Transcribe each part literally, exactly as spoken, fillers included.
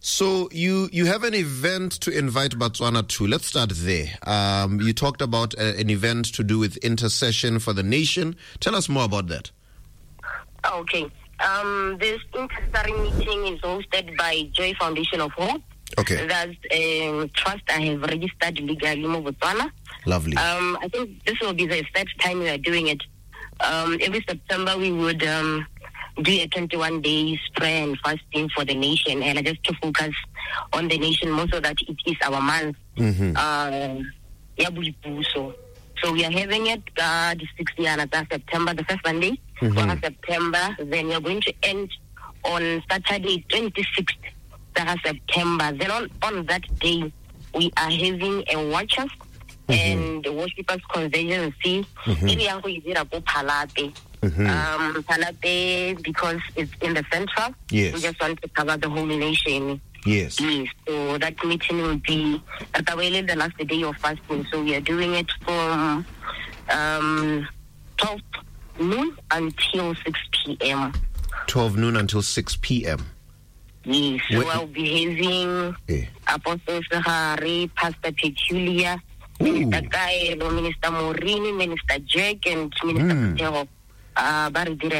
So you you have an event to invite Botswana to. Let's start there. Um, you talked about a, an event to do with intercession for the nation. Tell us more about that. Okay. Um, this intercessory meeting is hosted by Joy Foundation of Hope. Okay. That's a trust I have registered legally in Botswana. Lovely. Um, I think this will be the third time we are doing it. Um, every September we would um, do a twenty-one days prayer and fasting for the nation, and just to focus on the nation more so that it is our month. Mm-hmm. Uh, so we are having it uh, the sixth year, September, the first Sunday mm-hmm. of September. Then we are going to end on Saturday, twenty-sixth of September. Then on, on that day, we are having a watchers mm-hmm. and the worshippers convergency. Mm-hmm. Mm-hmm. Um, Palate, because it's in the central. Yes. We just want to cover the whole nation. Yes. Yes. So that meeting will be at the last day of fasting. So we are doing it from um, twelve noon until six p.m. twelve noon until six p.m. Yes. So Wait. I'll be having yeah. Apostle Sahari, Pastor Peculiar, Minister Kaelo, Minister Morini, Minister Jack, and Minister mm. Petero. Uh,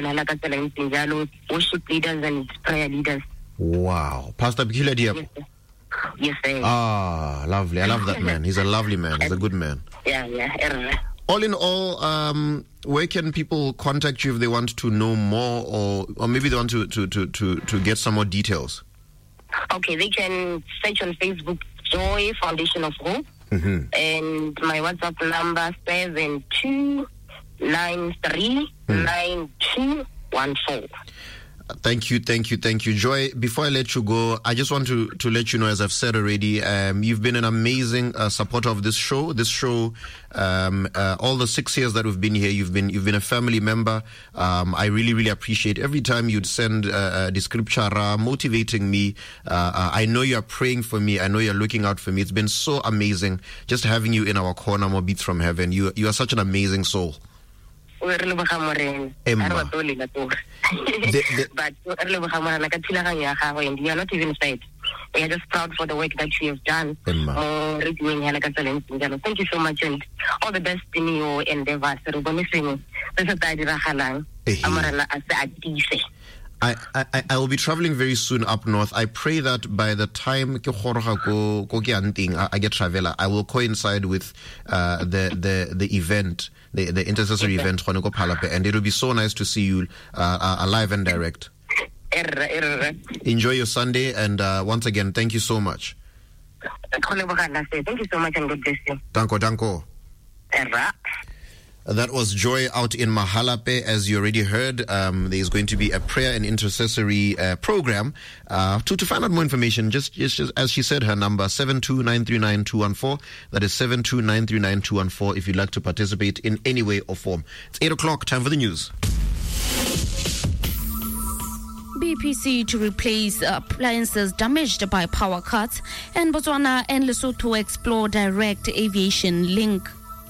worship leaders and prayer leaders. Wow. Pastor Peculiar Diapo. Yes, yes, sir. Ah, lovely. I love that man. He's a lovely man. He's a good man. Yeah, yeah. All in all, um, where can people contact you if they want to know more, or or maybe they want to, to, to, to, to get some more details? Okay, they can search on Facebook, Joy Foundation of Hope, mm-hmm. and my WhatsApp number, seven two nine three nine two one four. Thank you, thank you, thank you. Joy, before I let you go, I just want to, to let you know, as I've said already, um, you've been an amazing uh, supporter of this show. This show, um, uh, all the six years that we've been here, you've been you've been a family member. Um, I really, really appreciate every time you'd send uh, the scripture, motivating me. Uh, uh, I know you're praying for me. I know you're looking out for me. It's been so amazing just having you in our corner, more beats from heaven. You you are such an amazing soul. Emma. The, the, but you are not even sad. We are just proud for the work that you have done. Uh, Thank you so much, and all the best in your endeavors. I, I I will be traveling very soon up north. I pray that by the time I get traveler, I will coincide with uh, the the the event, the the intercessory okay. event, and it will be so nice to see you uh, uh, live and direct. Enjoy your Sunday, and uh, once again, thank you so much. Thank you so much, and God bless you. Danko, danko. That was Joy out in Mahalape. As you already heard, um, there is going to be a prayer and intercessory uh, program. Uh, to, to find out more information, just, just, just as she said, her number, seven two nine three nine two one four. That is seven two nine three nine two one four if you'd like to participate in any way or form. It's eight o'clock, time for the news. B P C to replace appliances damaged by power cuts, and Botswana and Lesotho explore direct aviation link.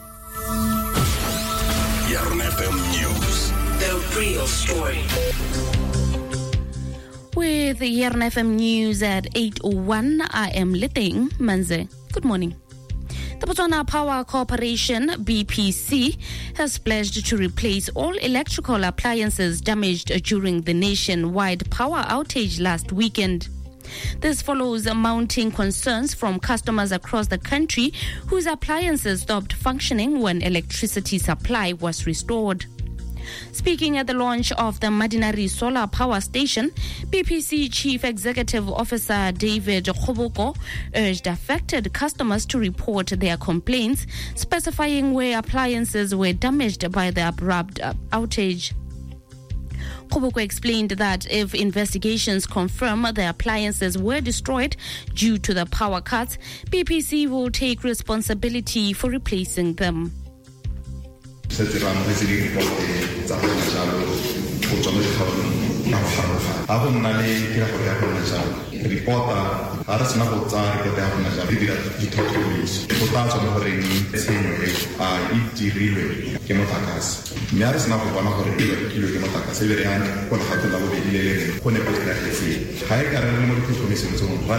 Yarn F M News, the real story. With Yarn F M News at eight oh one, I am Leteng Manze. Good morning. The Botswana Power Corporation, B P C, has pledged to replace all electrical appliances damaged during the nationwide power outage last weekend. This follows mounting concerns from customers across the country whose appliances stopped functioning when electricity supply was restored. Speaking at the launch of the Madinari Solar Power Station, B P C Chief Executive Officer David Khoboko urged affected customers to report their complaints, specifying where appliances were damaged by the abrupt outage. Khoboko explained that if investigations confirm the appliances were destroyed due to the power cuts, B P C will take responsibility for replacing them. Ripota a re sena go tsaya report ya rona ja re dira ditlhotlhomediso go tla tswa mo goreng tshenyo e a e dirilwe ke motlakase mme a re sena go bona gore e rekilwe ke motlakase e be re yang go legatong la bobedi le le lengwe go ne go diragetseng ga e ka re le mo ditlhotlhomisong tseo